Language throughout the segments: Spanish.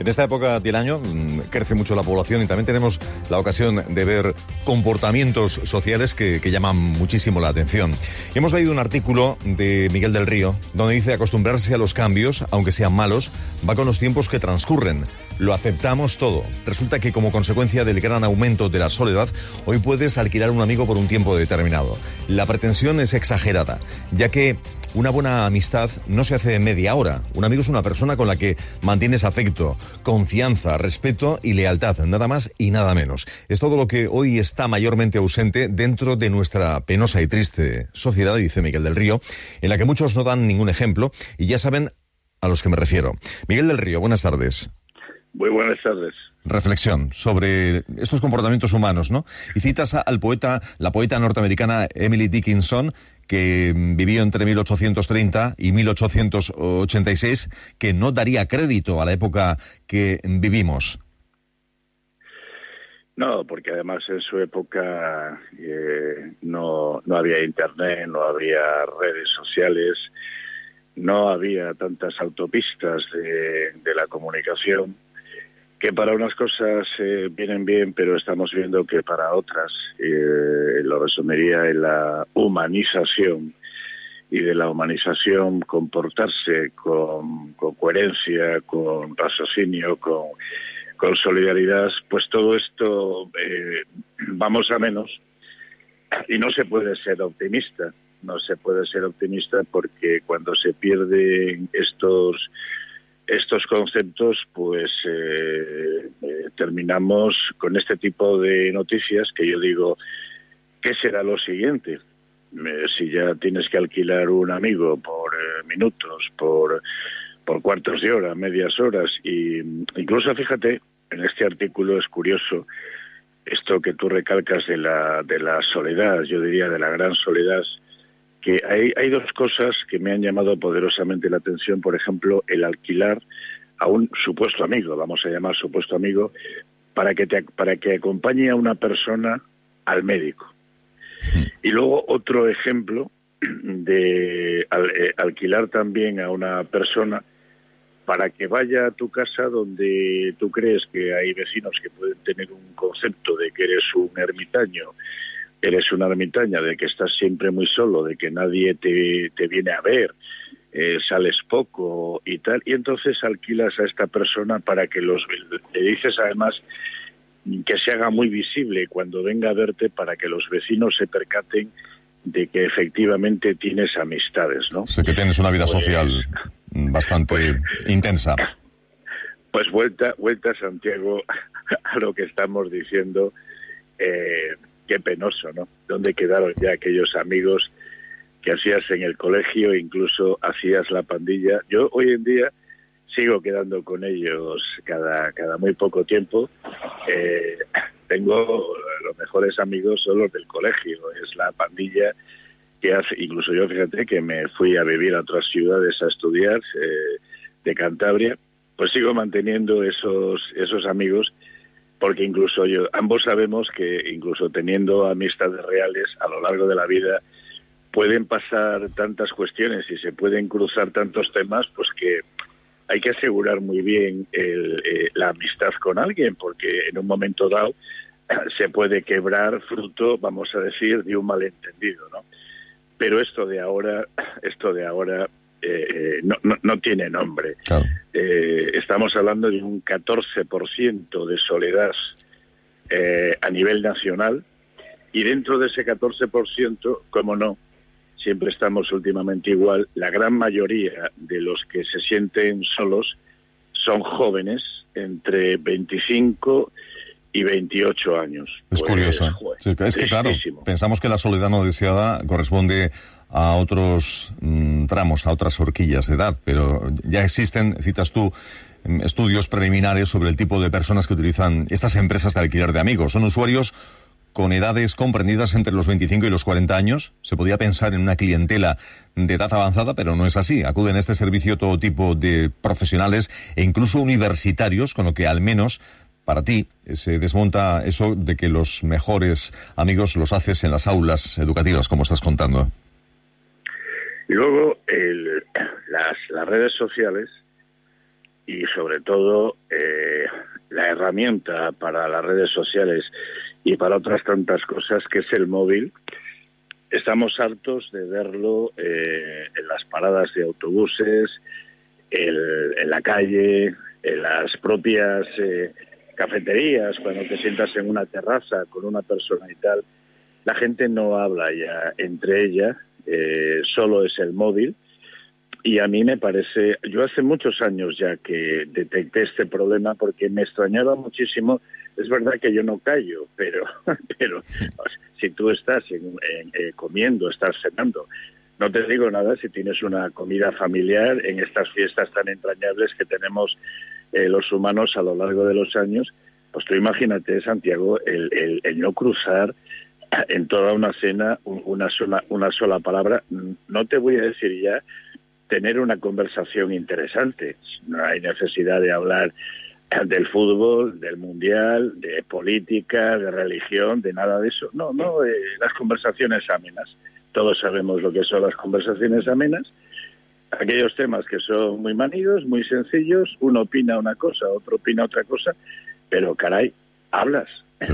En esta época del año crece mucho la población y también tenemos la ocasión de ver comportamientos sociales que llaman muchísimo la atención. Y hemos leído un artículo de Miguel del Río donde dice: acostumbrarse a los cambios, aunque sean malos, va con los tiempos que transcurren. Lo aceptamos todo. Resulta que como consecuencia del gran aumento de la soledad, hoy puedes alquilar un amigo por un tiempo determinado. La pretensión es exagerada, ya que una buena amistad no se hace en media hora. Un amigo es una persona con la que mantienes afecto, confianza, respeto y lealtad, nada más y nada menos. Es todo lo que hoy está mayormente ausente dentro de nuestra penosa y triste sociedad, dice Miguel del Río, en la que muchos no dan ningún ejemplo y ya saben a los que me refiero. Miguel del Río, buenas tardes. Muy buenas tardes. Reflexión sobre estos comportamientos humanos, ¿no? Y citas al poeta, la poeta norteamericana Emily Dickinson, que vivió entre 1830 y 1886, que no daría crédito a la época que vivimos. No, porque además en su época no había internet, no había redes sociales, no había tantas autopistas de la comunicación, que para unas cosas vienen bien, pero estamos viendo que para otras lo resumiría en la humanización, y de la humanización comportarse con coherencia, con raciocinio, con solidaridad, pues todo esto vamos a menos, y no se puede ser optimista. No se puede ser optimista porque cuando se pierden estos conceptos, pues terminamos con este tipo de noticias que yo digo, ¿qué será lo siguiente? Si ya tienes que alquilar un amigo por minutos, por cuartos de hora, medias horas, y incluso fíjate, en este artículo es curioso esto que tú recalcas de la soledad, yo diría de la gran soledad, que hay dos cosas que me han llamado poderosamente la atención. Por ejemplo, el alquilar a un supuesto amigo, vamos a llamar supuesto amigo, para que acompañe a una persona al médico. Y luego otro ejemplo de alquilar también a una persona para que vaya a tu casa donde tú crees que hay vecinos que pueden tener un concepto de que eres un ermitaño, eres una ermitaña, de que estás siempre muy solo, de que nadie te viene a ver, sales poco y tal, y entonces alquilas a esta persona para que le dices además que se haga muy visible cuando venga a verte, para que los vecinos se percaten de que efectivamente tienes amistades, ¿no? Sé que tienes una vida social bastante intensa. Pues vuelta Santiago a lo que estamos diciendo. Qué penoso, ¿no? ¿Dónde quedaron ya aquellos amigos que hacías en el colegio, incluso hacías la pandilla? Yo hoy en día sigo quedando con ellos cada muy poco tiempo. Tengo los mejores amigos, son los del colegio, es la pandilla que hace. Incluso yo, fíjate que me fui a vivir a otras ciudades a estudiar, de Cantabria, pues sigo manteniendo esos amigos, porque incluso ambos sabemos que incluso teniendo amistades reales a lo largo de la vida pueden pasar tantas cuestiones y se pueden cruzar tantos temas, pues que hay que asegurar muy bien la amistad con alguien, porque en un momento dado se puede quebrar fruto, vamos a decir, de un malentendido, ¿no? Pero esto de ahora no tiene nombre. Claro. Estamos hablando de un 14% de soledad a nivel nacional, y dentro de ese 14%, como no, siempre estamos últimamente igual, la gran mayoría de los que se sienten solos son jóvenes entre 25 y 28 años. Es curioso. Sí, es que claro, pensamos que la soledad no deseada corresponde a otros tramos, a otras horquillas de edad, pero ya existen, citas tú, estudios preliminares sobre el tipo de personas que utilizan estas empresas de alquiler de amigos. Son usuarios con edades comprendidas entre los 25 y los 40 años. Se podía pensar en una clientela de edad avanzada, pero no es así. Acuden a este servicio todo tipo de profesionales e incluso universitarios, con lo que al menos para ti se desmonta eso de que los mejores amigos los haces en las aulas educativas, como estás contando. Y luego las redes sociales y sobre todo la herramienta para las redes sociales y para otras tantas cosas que es el móvil. Estamos hartos de verlo en las paradas de autobuses, en la calle, en las propias cafeterías, cuando te sientas en una terraza con una persona y tal. La gente no habla ya entre ella, solo es el móvil. Y a mí me parece, yo hace muchos años ya que detecté este problema porque me extrañaba muchísimo. Es verdad que yo no callo, pero si tú estás comiendo, estás cenando, no te digo nada si tienes una comida familiar en estas fiestas tan entrañables que tenemos los humanos a lo largo de los años, pues tú imagínate, Santiago, el no cruzar en toda una cena una sola palabra. No te voy a decir ya tener una conversación interesante. No hay necesidad de hablar del fútbol, del mundial, de política, de religión, de nada de eso. No, las conversaciones amenas. Todos sabemos lo que son las conversaciones amenas. Aquellos temas que son muy manidos, muy sencillos, uno opina una cosa, otro opina otra cosa, pero caray, hablas.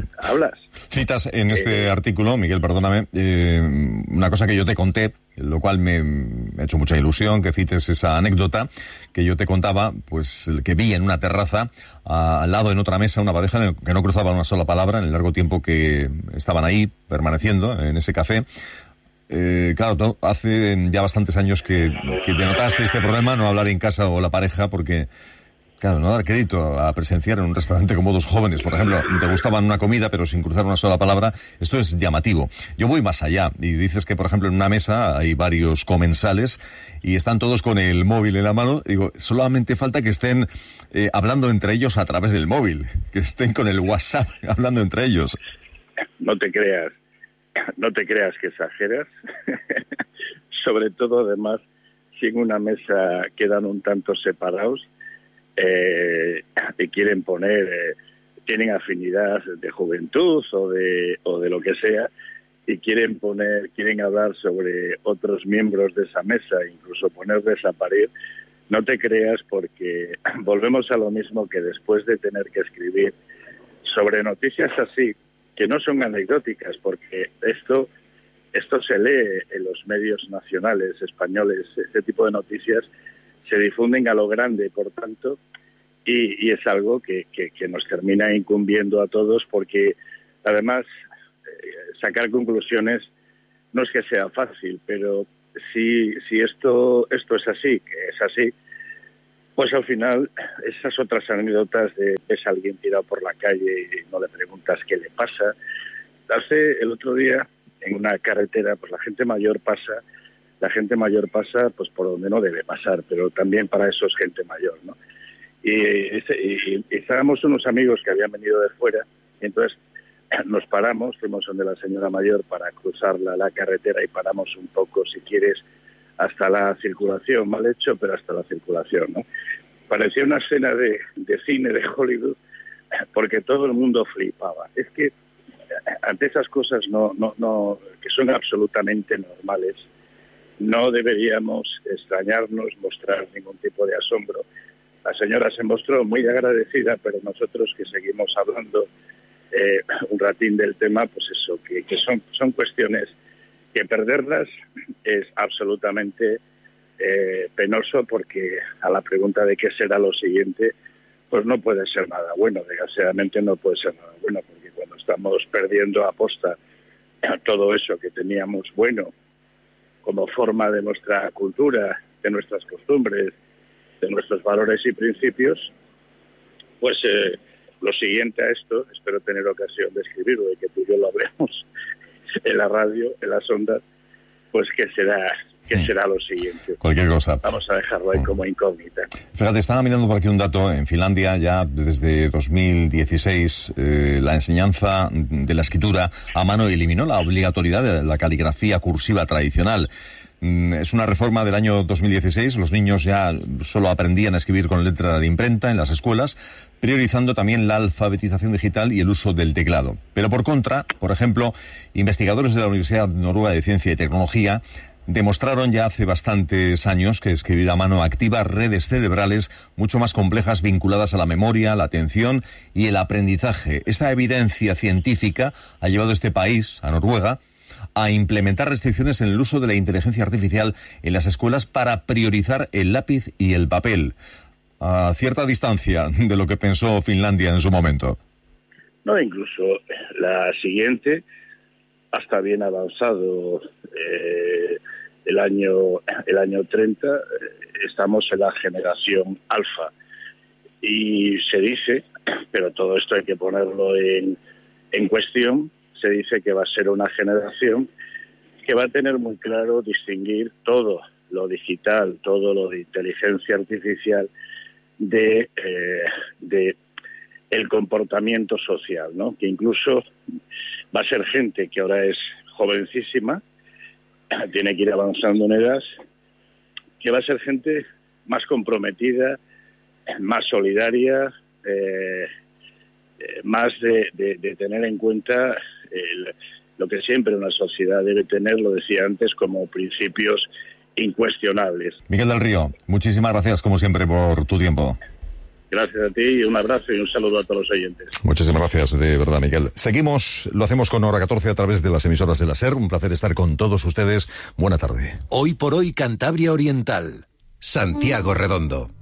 Citas en este artículo, Miguel, perdóname, una cosa que yo te conté, lo cual me ha hecho mucha ilusión que cites esa anécdota que yo te contaba, pues que vi en una terraza, al lado en otra mesa, una pareja que no cruzaba una sola palabra en el largo tiempo que estaban ahí permaneciendo en ese café. Claro, hace ya bastantes años que denotaste este problema, no hablar en casa o la pareja, porque claro, no dar crédito a presenciar en un restaurante como dos jóvenes, por ejemplo, te gustaban una comida pero sin cruzar una sola palabra. Esto es llamativo. Yo voy más allá y dices que, por ejemplo, en una mesa hay varios comensales y están todos con el móvil en la mano. Digo, solamente falta que estén hablando entre ellos a través del móvil, que estén con el WhatsApp hablando entre ellos. No te creas que exageras. Sobre todo, además, si en una mesa quedan un tanto separados, y quieren tienen afinidad de juventud o de lo que sea, y quieren hablar sobre otros miembros de esa mesa, incluso ponerles a parir. No te creas, porque volvemos a lo mismo, que después de tener que escribir sobre noticias así, que no son anecdóticas, porque esto se lee en los medios nacionales españoles, este tipo de noticias se difunden a lo grande, por tanto, y es algo que nos termina incumbiendo a todos, porque además sacar conclusiones no es que sea fácil, pero si esto es así, que es así, pues al final esas otras anécdotas de ves a alguien tirado por la calle y no le preguntas qué le pasa. El otro día en una carretera, pues la gente mayor pasa pues por donde no debe pasar, pero también para eso es gente mayor, ¿no? Y estábamos unos amigos que habían venido de fuera, y entonces nos paramos, fuimos donde la señora mayor para cruzar la carretera, y paramos un poco, si quieres, hasta la circulación, mal hecho, pero hasta la circulación, ¿no? Parecía una escena de cine de Hollywood, porque todo el mundo flipaba. Es que ante esas cosas que son absolutamente normales, no deberíamos extrañarnos, mostrar ningún tipo de asombro. La señora se mostró muy agradecida, pero nosotros que seguimos hablando un ratín del tema, pues eso, que son cuestiones que perderlas es absolutamente penoso, porque a la pregunta de qué será lo siguiente, pues no puede ser nada bueno, desgraciadamente no puede ser nada bueno, porque cuando estamos perdiendo a posta todo eso que teníamos bueno como forma de nuestra cultura, de nuestras costumbres, de nuestros valores y principios, pues lo siguiente a esto, espero tener ocasión de escribirlo y que tú y yo lo hablemos en la radio, en las ondas, pues ¿qué será lo siguiente? Cualquier cosa. Vamos a dejarlo ahí como incógnita. Fíjate, estaba mirando por aquí un dato. En Finlandia, ya desde 2016, la enseñanza de la escritura a mano eliminó la obligatoriedad de la caligrafía cursiva tradicional. Es una reforma del año 2016. Los niños ya solo aprendían a escribir con letra de imprenta en las escuelas, priorizando también la alfabetización digital y el uso del teclado. Pero por contra, por ejemplo, investigadores de la Universidad Noruega de Ciencia y Tecnología demostraron ya hace bastantes años que escribir a mano activa redes cerebrales mucho más complejas vinculadas a la memoria, la atención y el aprendizaje. Esta evidencia científica ha llevado a este país, a Noruega, a implementar restricciones en el uso de la inteligencia artificial en las escuelas para priorizar el lápiz y el papel, a cierta distancia de lo que pensó Finlandia en su momento. No, incluso la siguiente, hasta bien avanzado el año 30, estamos en la generación alfa. Y se dice, pero todo esto hay que ponerlo en cuestión, se dice que va a ser una generación que va a tener muy claro distinguir todo lo digital, todo lo de inteligencia artificial de el comportamiento social, ¿no? Que incluso va a ser gente que ahora es jovencísima, tiene que ir avanzando en edad, que va a ser gente más comprometida, más solidaria, más de tener en cuenta lo que siempre una sociedad debe tener, lo decía antes, como principios incuestionables. Miguel del Río, muchísimas gracias como siempre por tu tiempo. Gracias a ti, un abrazo y un saludo a todos los oyentes. Muchísimas gracias, de verdad, Miguel. Seguimos, lo hacemos con Hora 14 a través de las emisoras de la SER. Un placer estar con todos ustedes. Buena tarde. Hoy por hoy, Cantabria Oriental. Santiago Redondo.